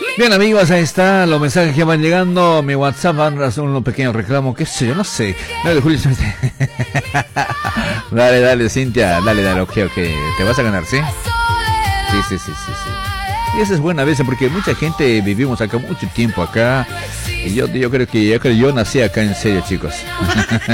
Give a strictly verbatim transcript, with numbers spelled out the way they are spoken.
Bien, amigos, ahí está los mensajes que van llegando. Mi WhatsApp van a hacer un pequeño reclamo, qué sé yo, no sé. Dale, Julio. Dale, dale, Cintia, dale, dale, ok, ok. Te vas a ganar, ¿sí? Sí, sí, sí, sí, sí. Y esa es buena vez porque mucha gente vivimos acá mucho tiempo acá. Y yo, yo creo que yo, creo, yo nací acá en serio, chicos.